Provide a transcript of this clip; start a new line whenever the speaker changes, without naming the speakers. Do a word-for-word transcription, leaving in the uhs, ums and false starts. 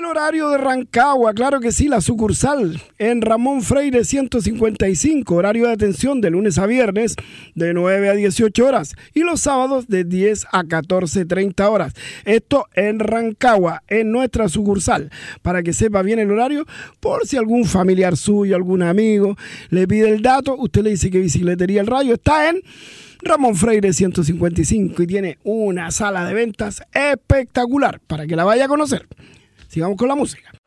El horario de Rancagua, claro que sí, la sucursal en Ramón Freire ciento cincuenta y cinco, horario de atención de lunes a viernes de nueve a dieciocho horas y los sábados de diez a catorce treinta horas. Esto en Rancagua, en nuestra sucursal, para que sepa bien el horario, por si algún familiar suyo, algún amigo le pide el dato, usted le dice que Bicicletería El Rayo está en Ramón Freire ciento cincuenta y cinco y tiene una sala de ventas espectacular para que la vaya a conocer. Sigamos con la música.